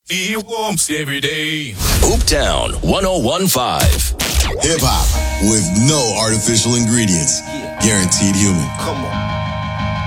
It warms every day. Ooptown 1015. Hip hop with no artificial ingredients. Guaranteed human. Come on.